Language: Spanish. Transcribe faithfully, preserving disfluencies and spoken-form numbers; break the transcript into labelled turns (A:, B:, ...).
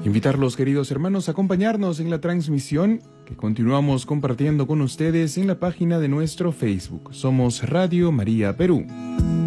A: Invitarlos, queridos hermanos, a acompañarnos en la transmisión que continuamos compartiendo con ustedes en la página de nuestro Facebook. Somos Radio María Perú.